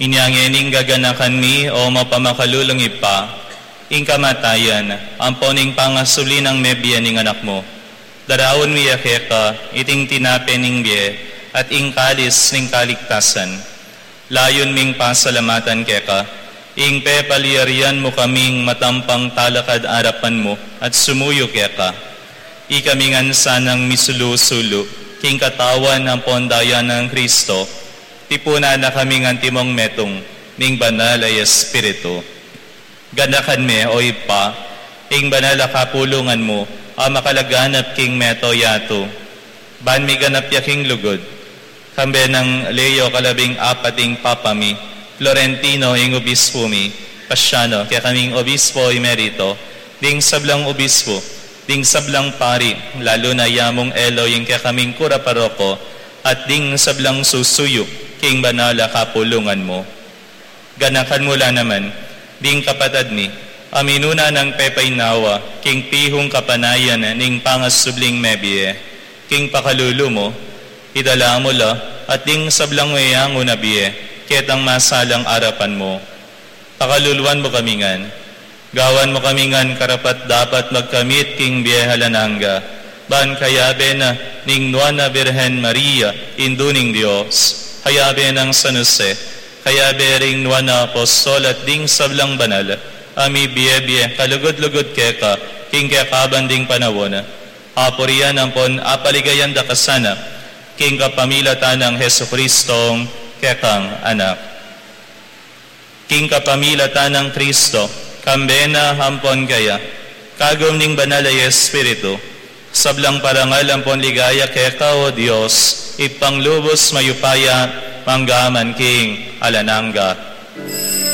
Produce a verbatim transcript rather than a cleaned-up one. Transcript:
Inyangening gaganakan mi o mapamakhalulong ipa, ing kamatayan, ang poning pangasuli ng mebya ning anak mo. Darawon mi yakeka, iting tinape ning biye, at ing kalis ning kaligtasan. Layon ming pasalamatan keka, ing pepaliyarian mo kaming matampang talakad arapan mo, at sumuyo keka. Ikamingan sanang misulu-sulu, king katawan ng pondayan ng Kristo, tipuna na kaming antimong metong, ning banal ay Espiritu. Ganakan me o ipa, ing banal kapulungan mo, ang makalaganap king meto yato. Ban mi ganap yaking lugod, kambe ng Leo kalabing apating papami, Florentino ing obispo mi, Pasyano, kaya kaming obispo emerito, ding sablang obispo, ding sablang pari, lalo na yamong elo yung kaya kaming kura paroko, at ding sablang susuyo, king banala kapulungan mo. Ganakan mo lang naman, ding kapatad ni, aminuna ng pepay nawa, king pihong kapanayan ning pangasubling mebye, king pakalulu mo, idala mo la, at ding sablang wayang unabiye, ketang masalang arapan mo. Pakaluluan mo kamingan, gawan mo kamingan karapat dapat magkamit king biyehalananga, ban kayabe na ning Nuana Birhen Maria, induning Diyos, kayabe ng San Jose, kayabe ring Nuana Apostol at ding sablang banal, ami biye-biye, kalugod-lugod keka, king kekaban ding panawon, aporian ampon apaligayan da kasana, king kapamilatan ng Heso Kristong kekang anak. King kapamilatan ng Kristo, kambena hampon kaya, kagom ning banal ay Espiritu, sablang parangal ampon ligaya keka o Diyos, ipanglubos mayupaya, manggaman king alananga.